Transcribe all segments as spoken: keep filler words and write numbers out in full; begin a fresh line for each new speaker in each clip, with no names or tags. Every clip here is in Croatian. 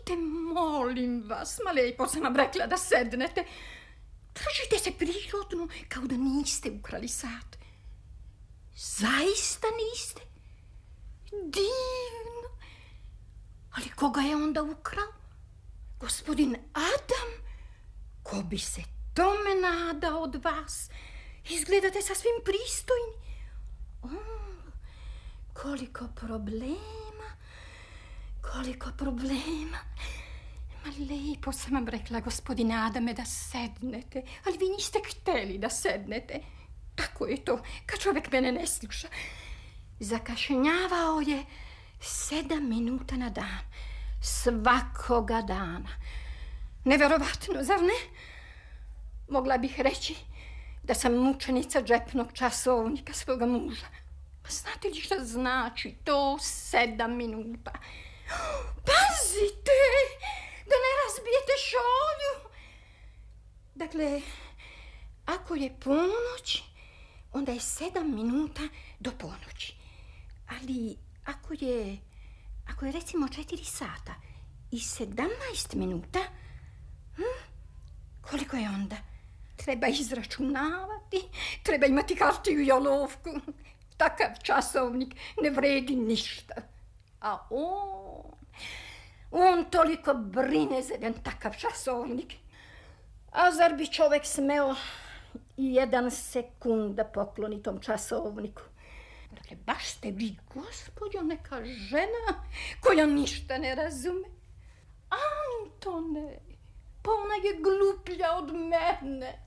Sednite, molim vas. Ma lijepo sam vam rekla da sednete. Držite se prirodno, kao da niste ukrali sat. Zaista niste? Divno. Ali koga je onda ukrao? Gospodin Adam? Ko bi se tome nadao od vas? Izgledate sasvim pristojni. O, koliko problema, koliko problema. Ma lijepo sam vam rekla, gospodine Adame, da sednete, ali vi niste htjeli da sednete. Tako je to, kad čovjek mene ne sluša. Zakašnjavao je sedam minuta na dan, svakoga dana. Neverovatno, zar ne? Mogla bih reći da sam mučenica džepnog časovnika svoga muža. Pa znate li šta znači to sedam minuta? Pazite, da ne razbijete šolju. Dakle, ako je ponoć, onda je sedam minuta do ponoći. Ali ako je, ako je recimo četiri sata i sedamnaest minuta, hm, koliko je onda? Treba izračunavati, treba imati kartiju i olovku. Takav časovnik ne vredi ništa. A on, on toliko brine za jedan takav časovnik. A zar bi čovjek smeo i jedan sekund da pokloni tom časovniku? Dakle, baš ste vi, gospođo, neka žena koja ništa ne razume. Antone, pa ona je gluplja od mene.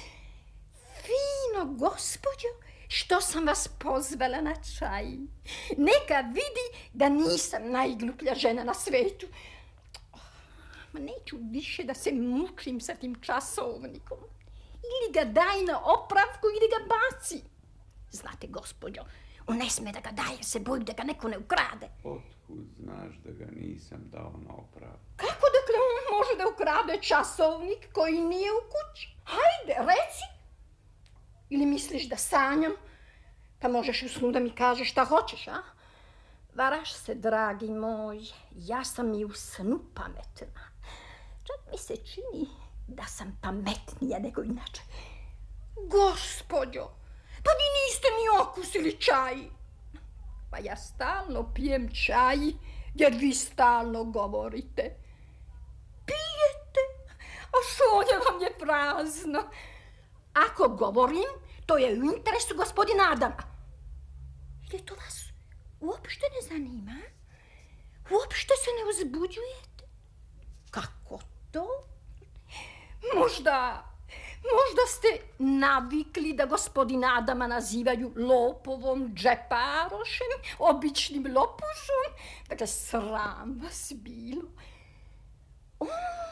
Fino, gospođo, što sam vas pozvala na čaj. Neka vidi da nisam najgluplja žena na svetu. Ma neću više da se mučim sa tim časovnikom. Ili ga daj na opravku, ili ga baci. Znate, gospođo, on ne sme da ga daje, se boji da ga neko ne ukrade.
Otkud znaš da ga nisam dao na opravku?
Kako dakle on može da ukrade časovnik koji nije u kući? Hajde, reci. Ili misliš da sanjam? Pa možeš u snu da mi kažeš šta hoćeš, a? Varaš se, dragi moj, ja sam i u snu pametna. Čak mi se čini da sam pametnija nego inače. Gospođo, pa vi niste ni okusili čaj. Pa ja stalno pijem čaj, jer vi stalno govorite. Pijete, a šolja vam je prazno. Ako govorim, to je u interesu gospodina Adama. Ili to vas uopšte ne zanima? Uopšte se ne uzbuđujete? Kako to? Možda, možda ste navikli da gospodina Adama nazivaju lopovom, džeparošem, običnim lopušom. Dakle, sram vas bilo. O,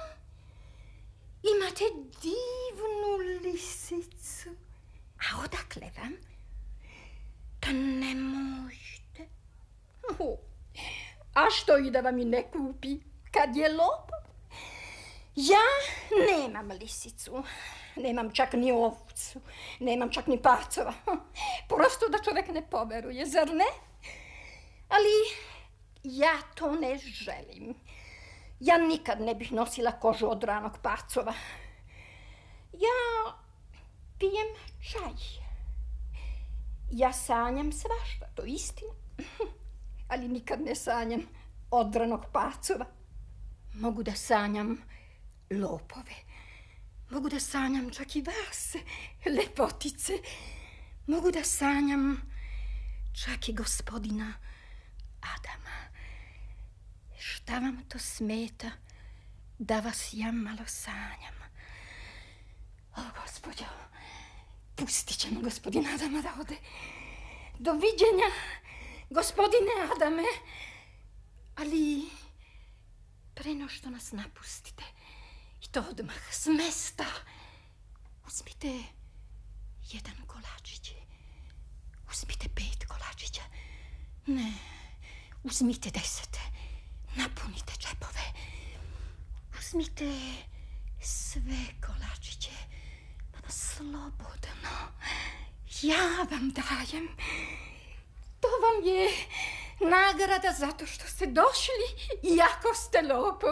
imate divnu lisicu. A odakle vam? Pa ne možete. O, a što i da vam i ne kupi kad je lopov? Ja nemam lisicu, nemam čak ni ovcu, nemam čak ni pacova. Prosto da čovjek ne poveruje, zar ne? Ali ja to ne želim. Ja nikad ne bih nosila kožu od ranog pacova. Ja pijem čaj. Ja sanjam svašta, to je istina. Ali nikad ne sanjam odranog pacova. Mogu da sanjam lopove. Mogu da sanjam čak i vas, lepotice. Mogu da sanjam čak i gospodina Adama. Šta vam to smeta da vas ja malo sanjam? O, gospođo, pustit ćemo gospodina Adama da ode. Doviđenja, gospodine Adame. Ali preno što nas napustite, i to odmah s mesta, uzmite jedan kolačić, uzmite pet kolačića, ne, uzmite deset, napunite džepove, uzmite sve kolačiće, pa slobodno, ja vam dajem, to vam je nagrada zato što ste došli, iako ste lopov.